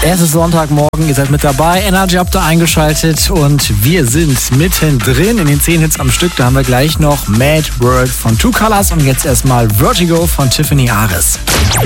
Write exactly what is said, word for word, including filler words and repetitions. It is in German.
Es ist Sonntagmorgen, ihr seid mit dabei, Energy habt ihr eingeschaltet und wir sind mittendrin in den zehn Hits am Stück. Da haben wir gleich noch Mad World von Two Colors und jetzt erstmal Vertigo von Tiffany Ares.